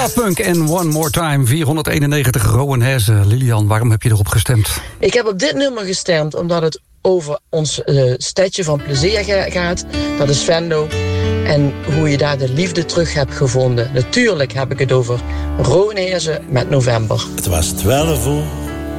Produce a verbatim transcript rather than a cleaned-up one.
Punk en One More Time, vierhonderdeenennegentig Rowan Hezen. Lilian, waarom heb je erop gestemd? Ik heb op dit nummer gestemd omdat het over ons uh, stadje van plezier ga- gaat. Dat is Venlo. En hoe je daar de liefde terug hebt gevonden. Natuurlijk heb ik het over Rowan Hezen met November. Het was twaalf uur